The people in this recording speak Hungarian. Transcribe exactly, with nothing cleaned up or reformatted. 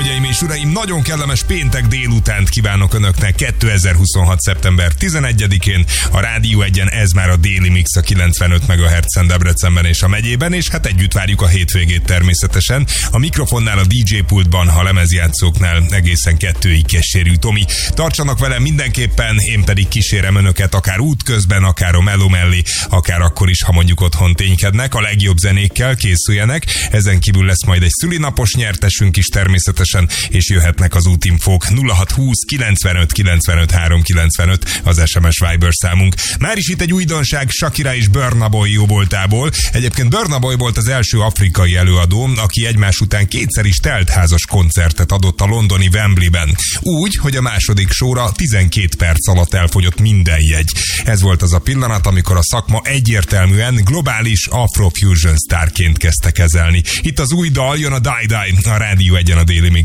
Hölgyeim és uraim, nagyon kellemes péntek délutánt kívánok önöknek kétezer-huszonhat. szeptember tizenegyedikén. A Rádió Egyen ez már a Déli Mix a kilencvenöt megahertzen Debrecenben és a megyében, és hát együtt várjuk a hétvégét természetesen. A mikrofonnál, a dé dzsé pultban, a lemezjátszóknál egészen kettőig kísérő Tomi. Tartsanak velem mindenképpen, én pedig kísérem önöket akár útközben, akár a meló mellé, akár akkor is, ha mondjuk otthon ténykednek. A legjobb zenékkel készüljenek. Ezen kívül lesz majd egy szülinapos nyertesünk is természetesen, és jöhetnek az útinfók. nulla hat húsz kilencvenöt kilencvenöt háromszázkilencvenöt az es em es Viber számunk. Már is itt egy újdonság Shakira és Burna Boy jóvoltából. Egyébként Burna Boy volt az első afrikai előadó, aki egymás után kétszer is teltházas koncertet adott a londoni Wembleyben. Úgy, hogy a második sóra tizenkét perc alatt elfogyott minden jegy. Ez volt az a pillanat, amikor a szakma egyértelműen globális Afrofusion sztárként kezdte kezelni. Itt az új dal, jön a Die Die, a Rádió Egyen a Déli Mix.